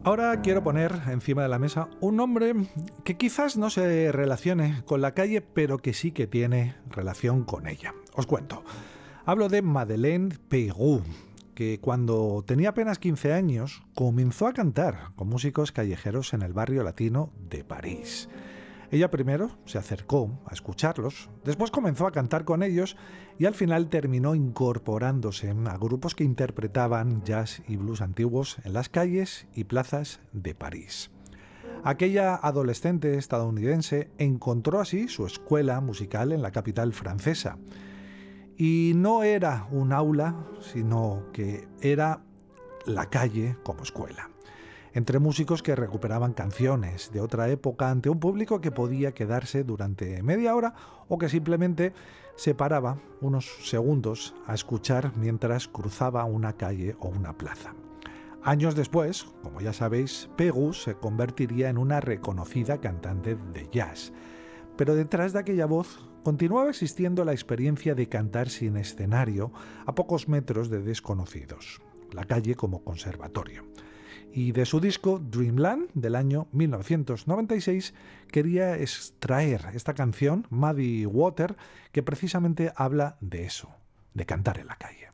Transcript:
Ahora quiero poner encima de la mesa un nombre que quizás no se relacione con la calle, pero que sí que tiene relación con ella. Os cuento. Hablo de Madeleine Peyroux, que cuando tenía apenas 15 años comenzó a cantar con músicos callejeros en el barrio latino de París. Ella primero se acercó a escucharlos, después comenzó a cantar con ellos y al final terminó incorporándose a grupos que interpretaban jazz y blues antiguos en las calles y plazas de París. Aquella adolescente estadounidense encontró así su escuela musical en la capital francesa. Y no era un aula, sino que era la calle como escuela, entre músicos que recuperaban canciones de otra época ante un público que podía quedarse durante media hora o que simplemente se paraba unos segundos a escuchar mientras cruzaba una calle o una plaza. Años después, como ya sabéis, Peyroux se convertiría en una reconocida cantante de jazz. Pero detrás de aquella voz continuaba existiendo la experiencia de cantar sin escenario a pocos metros de desconocidos, la calle como conservatorio. Y de su disco Dreamland del año 1996 quería extraer esta canción, Muddy Water, que precisamente habla de eso, de cantar en la calle.